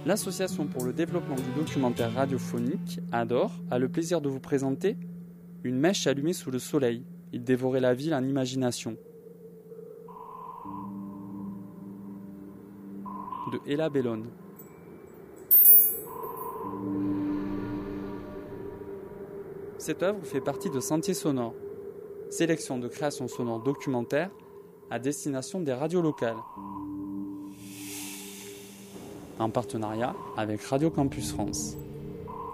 L'Association pour le développement du documentaire radiophonique, ADOR, a le plaisir de vous présenter Une mèche allumée sous le soleil. Il dévorait la ville en imagination. De Ella Bellone. Cette œuvre fait partie de Sentiers sonores, sélection de créations sonores documentaires à destination des radios locales, en partenariat avec Radio Campus France.